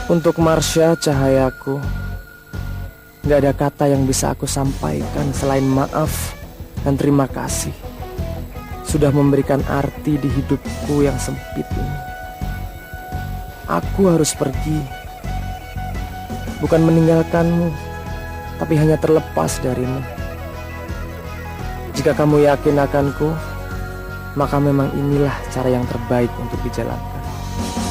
Untuk Marsha, cahayaku, gak ada kata yang bisa aku sampaikan selain maaf dan terima kasih. Sudah memberikan arti di hidupku yang sempit ini. Aku harus pergi, bukan meninggalkanmu, tapi hanya terlepas darimu. Jika kamu yakin akanku, maka memang inilah cara yang terbaik untuk dijalankan.